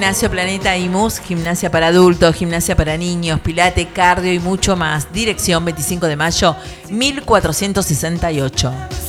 Gimnasio Planeta Imus, gimnasia para adultos, gimnasia para niños, pilate, cardio y mucho más. Dirección 25 de mayo, 1468.